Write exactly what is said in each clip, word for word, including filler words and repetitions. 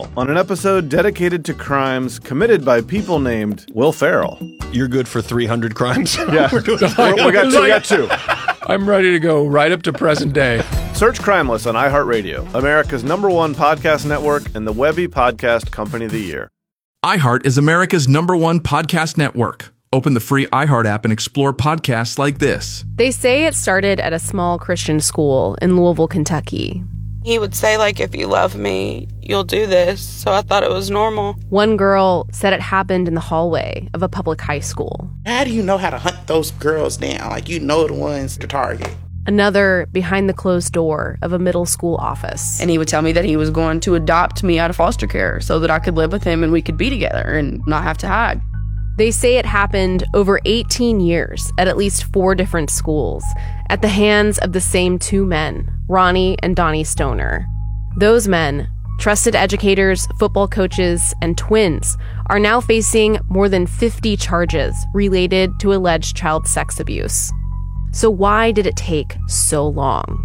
Ferrell on an episode dedicated to crimes committed by people named Will Ferrell. You're good for three hundred crimes? Yeah, we got two. We got two. I'm ready to go right up to present day. Search Crimeless on iHeartRadio, America's number one podcast network and the Webby Podcast Company of the Year. iHeart is America's number one podcast network. Open the free iHeart app and explore podcasts like this. They say it started at a small Christian school in Louisville, Kentucky. He would say, like, if you love me, you'll do this. So I thought it was normal. One girl said it happened in the hallway of a public high school. How do you know how to hunt those girls down? Like, you know the ones to target. Another behind the closed door of a middle school office. And he would tell me that he was going to adopt me out of foster care so that I could live with him and we could be together and not have to hide. They say it happened over eighteen years at at least four different schools at the hands of the same two men, Ronnie and Donnie Stoner. Those men, trusted educators, football coaches, and twins, are now facing more than fifty charges related to alleged child sex abuse. So why did it take so long?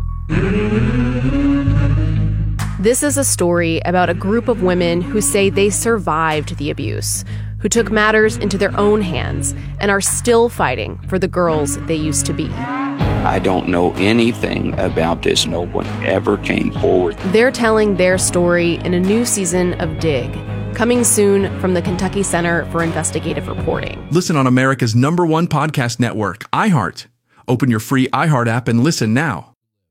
This is a story about a group of women who say they survived the abuse, who took matters into their own hands and are still fighting for the girls they used to be. I don't know anything about this. No one ever came forward. They're telling their story in a new season of Dig, coming soon from the Kentucky Center for Investigative Reporting. Listen on America's number one podcast network, iHeart. Open your free iHeart app and listen now.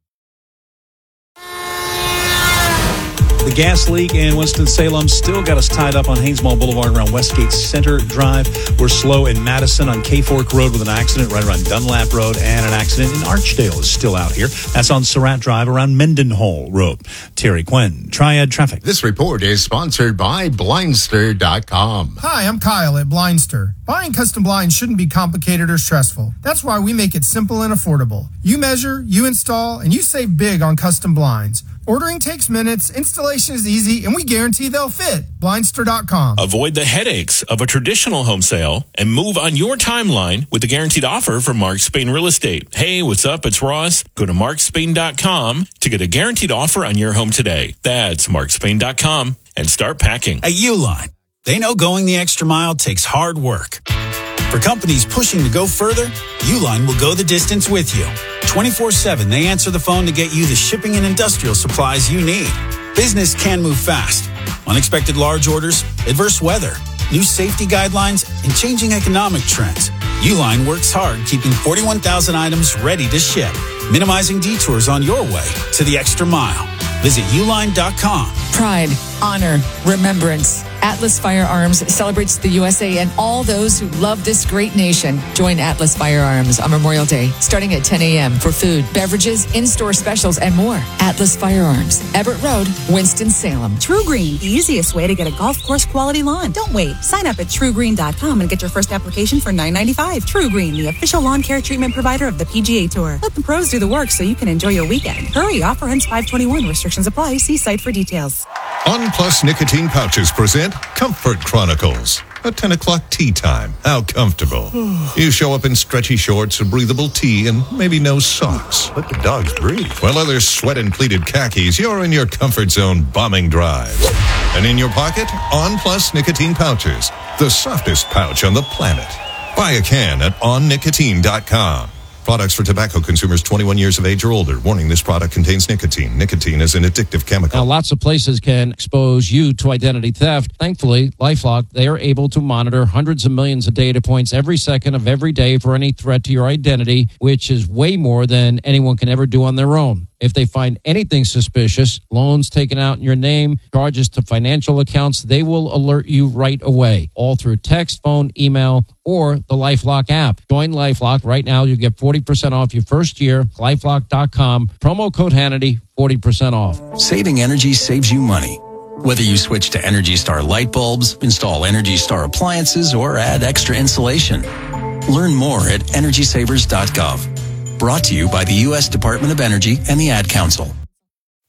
The gas leak in Winston-Salem still got us tied up on Haynes Mall Boulevard around Westgate Center Drive. We're slow in Madison on K Fork Road with an accident right around Dunlap Road, and an accident in Archdale is still out here. That's on Surratt Drive around Mendenhall Road. Terry Quinn, Triad Traffic. This report is sponsored by Blindster dot com. Hi, I'm Kyle at Blindster. Buying custom blinds shouldn't be complicated or stressful. That's why we make it simple and affordable. You measure, you install, and you save big on custom blinds. Ordering takes minutes, installation is easy, and we guarantee they'll fit. Blindster dot com. Avoid the headaches of a traditional home sale and move on your timeline with the guaranteed offer from Mark Spain Real Estate. Hey, what's up? It's Ross. Go to Mark Spain dot com to get a guaranteed offer on your home today. That's Mark Spain dot com and start packing. At Uline, they know going the extra mile takes hard work. For companies pushing to go further, Uline will go the distance with you. twenty-four seven, they answer the phone to get you the shipping and industrial supplies you need. Business can move fast. Unexpected large orders, adverse weather, new safety guidelines, and changing economic trends. Uline works hard keeping forty-one thousand items ready to ship, minimizing detours on your way to the extra mile. Visit Uline dot com. Pride, honor, remembrance. Atlas Firearms celebrates the U S A and all those who love this great nation. Join Atlas Firearms on Memorial Day, starting at ten a.m. for food, beverages, in-store specials, and more. Atlas Firearms, Everett Road, Winston-Salem. True Green, the easiest way to get a golf course quality lawn. Don't wait. Sign up at True Green dot com and get your first application for nine ninety-five. True Green, the official lawn care treatment provider of the P G A Tour. Let the pros do the work so you can enjoy your weekend. Hurry, offer ends five twenty-one. Restrictions apply. See site for details. On Plus Nicotine Pouches present Comfort Chronicles. A ten o'clock tea time. How comfortable. You show up in stretchy shorts, a breathable tee, and maybe no socks. Let the dogs breathe. While others sweat in pleated khakis, you're in your comfort zone bombing drives. And in your pocket, On Plus Nicotine Pouches. The softest pouch on the planet. Buy a can at on nicotine dot com. Products for tobacco consumers twenty-one years of age or older. Warning, this product contains nicotine. Nicotine is an addictive chemical. Now, lots of places can expose you to identity theft. Thankfully, LifeLock, they are able to monitor hundreds of millions of data points every second of every day for any threat to your identity, which is way more than anyone can ever do on their own. If they find anything suspicious, loans taken out in your name, charges to financial accounts, they will alert you right away, all through text, phone, email, or the LifeLock app. Join LifeLock right now. You get forty percent off your first year. LifeLock dot com. Promo code Hannity, forty percent off. Saving energy saves you money. Whether you switch to Energy Star light bulbs, install Energy Star appliances, or add extra insulation. Learn more at energy savers dot gov. Brought to you by the U S Department of Energy and the Ad Council.